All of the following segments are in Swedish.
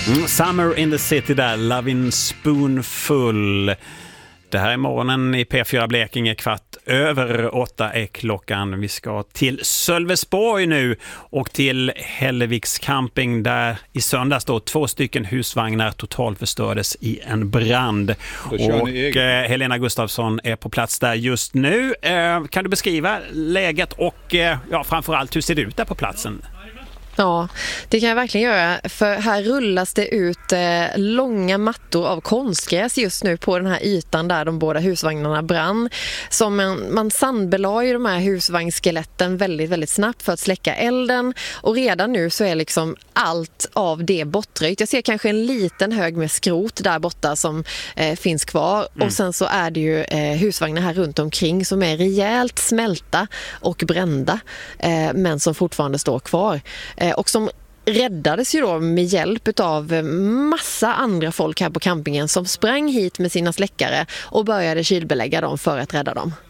Summer in the City där, Lovin' Spoonful. Det här är morgonen i P4 Blekinge, 7:15 är klockan. Vi ska till Sölvesborg nu och till Hälleviks camping där i söndags då 2 husvagnar totalförstördes i en brand. Och Helena Gustafsson är på plats där just nu. Kan du beskriva läget och framförallt hur ser det ut där på platsen? Ja, det kan jag verkligen göra, för här rullas det ut långa mattor av konstgräs just nu på den här ytan där de båda husvagnarna brann. Som man sandbelade ju de här husvagnsskeletten väldigt, väldigt snabbt för att släcka elden, och redan nu så är liksom allt av det bortröjt. Jag ser kanske en liten hög med skrot där borta som finns kvar, och sen så är det ju husvagnar här runt omkring som är rejält smälta och brända, men som fortfarande står kvar. Och som räddades ju då med hjälp av massa andra folk här på campingen som sprang hit med sina släckare och började kylbelägga dem för att rädda dem.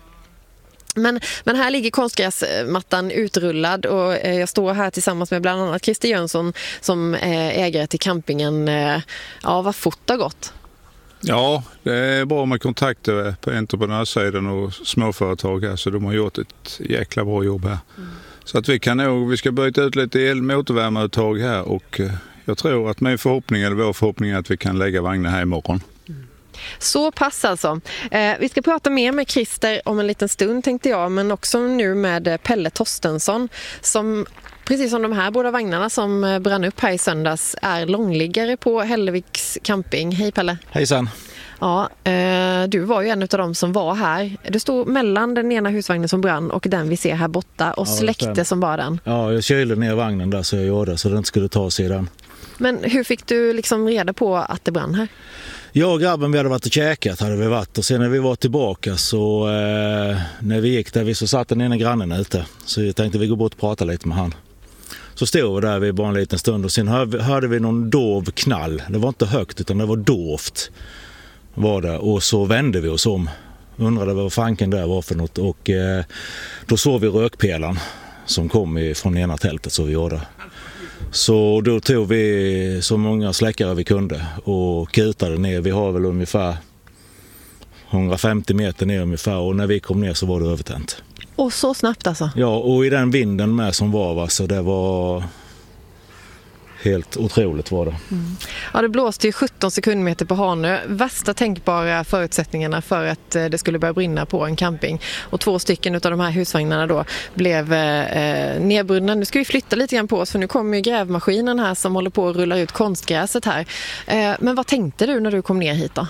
Men här ligger konstgräsmattan utrullad, och jag står här tillsammans med bland annat Christer Jönsson som ägare till campingen. Ja, vad fort har gått? Ja, det är bra med kontakter på entreprenörssidan och småföretag här, så de har gjort ett jäkla bra jobb här. Så att vi ska byta ut lite motorvärmeuttag här, och jag tror att vår förhoppning är att vi kan lägga vagnar här imorgon. Så pass alltså. Vi ska prata mer med Christer om en liten stund tänkte jag, men också nu med Pelle Torstensson som, precis som de här båda vagnarna som brann upp här i söndags, är långliggare på Hälleviks camping. Hej Pelle. Hejsan. Ja, du var ju en av dem som var här. Du stod mellan den ena husvagnen som brann och den vi ser här borta och släckte som bara den. Ja, jag kylde ner vagnen där så jag gjorde så den inte skulle ta sig i den. Men hur fick du liksom reda på att det brann här? Jag och grabben, vi hade varit och käkat hade vi varit, och sen när vi var tillbaka så när vi gick där så satt den ena grannen ute. Så jag tänkte vi går bort och prata lite med han. Så stod vi där vid bara en liten stund och sen hörde vi någon dov knall. Det var inte högt utan det var dovt. Var det. Och så vände vi oss om. Undrade vad fanken där var för något. Och då såg vi rökpelan som kom från ena tältet så vi gjorde. Så då tog vi så många släckare vi kunde och kutade ner. Vi har väl ungefär 150 meter ner ungefär, och när vi kom ner så var det övertänt. Och så snabbt alltså? Ja, och i den vinden med som var, så det var helt otroligt var det. Ja, det blåste ju 17 sekundmeter på Hanö. Värsta tänkbara förutsättningarna för att det skulle börja brinna på en camping. Och 2 av de här husvagnarna då blev nedbrunna. Nu ska vi flytta lite grann på oss, för nu kommer ju grävmaskinen här som håller på att rulla ut konstgräset här. Men vad tänkte du när du kom ner hit då?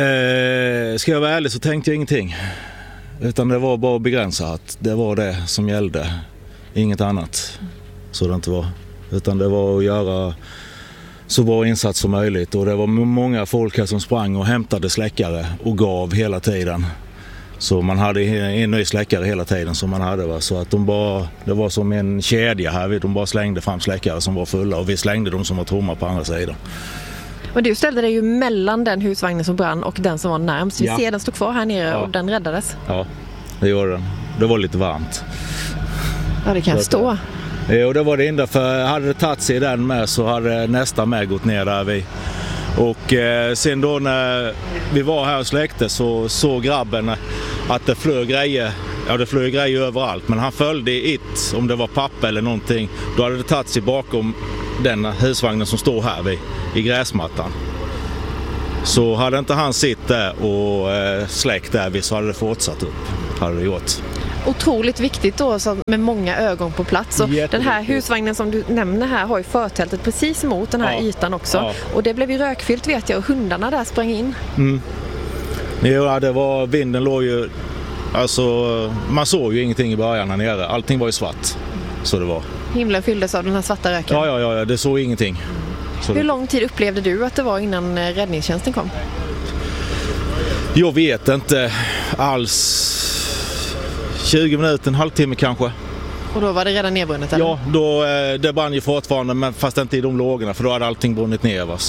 Ska jag vara ärlig så tänkte jag ingenting. Utan det var bara begränsat. Det var det som gällde. Inget annat. Så det inte var. Utan det var att göra så bra insats som möjligt. Och det var många folk här som sprang och hämtade släckare och gav hela tiden. Så man hade en ny släckare hela tiden som man hade. Va? Så att det var som en kedja här. De bara slängde fram släckare som var fulla och vi slängde dem som var tomma på andra sidan. Och du ställde dig ju mellan den husvagnen som brann och den som var närmst. Vi ser den stå kvar här nere och den räddades. Ja, det gjorde den. Det var lite varmt. Ja, det kan jag förstå. Och det var det enda, för hade det tagit sig den med så hade nästa med gått ner där vi. Och sen då när vi var här och släckte så såg grabben att det flög grejer. Ja, det flög grejer överallt, men han följde om det var papper eller någonting. Då hade det tagit sig bakom den husvagnen som står här i gräsmattan. Så hade inte han sitt där och släckt där så hade det fortsatt upp. Hade det gjort. Otroligt viktigt då, så med många ögon på plats. Och den här husvagnen som du nämner här har ju förtältet precis mot den här ytan också. Ja. Och det blev ju rökfyllt vet jag, och hundarna där sprang in. Ja, det var, vinden låg ju, alltså man såg ju ingenting i början här nere. Allting var ju svart, så det var. Himlen fylldes av den här svarta röken. Ja, det såg ingenting. Så hur lång tid upplevde du att det var innan räddningstjänsten kom? Jag vet inte alls. 20 minuter, en halvtimme kanske. Och då var det redan nedbrunnet? Eller? Ja, då, det brann ju fortfarande, men fast inte i de lågorna, för då hade allting brunnit ner. Va?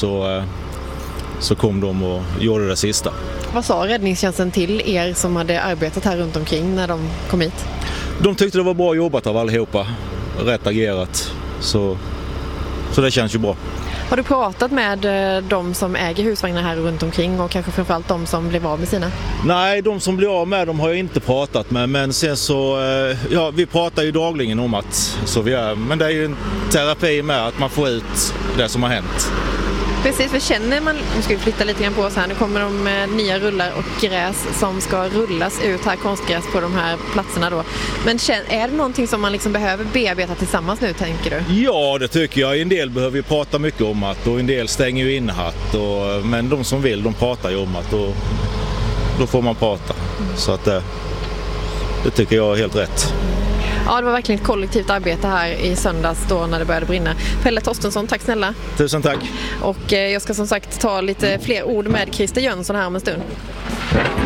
Så kom de och gjorde det sista. Vad sa räddningstjänsten till er som hade arbetat här runt omkring när de kom hit? De tyckte det var bra jobbat av allihopa. Rätt agerat. Så Så det känns ju bra. Har du pratat med de som äger husvagnar här runt omkring och kanske framförallt de som blev av med sina? Nej, de som blir av med dem har jag inte pratat med, men sen så, ja, vi pratar ju dagligen om att så vi är, men det är ju en terapi med att man får ut det som har hänt. Precis, för känner man, nu ska vi flytta lite grann på oss här, nu kommer de nya rullar och gräs som ska rullas ut här, konstgräs på de här platserna då. Men är det någonting som man liksom behöver bearbeta tillsammans nu, tänker du? Ja, det tycker jag. En del behöver ju prata mycket om att, och en del stänger ju in hatt, men de som vill, de pratar ju om att, och då får man prata. Så att det tycker jag är helt rätt. Ja, det var verkligen ett kollektivt arbete här i söndags då när det började brinna. Pelle Torstensson, tack snälla. Tusen tack. Och jag ska som sagt ta lite fler ord med Christer Jönsson här om en stund.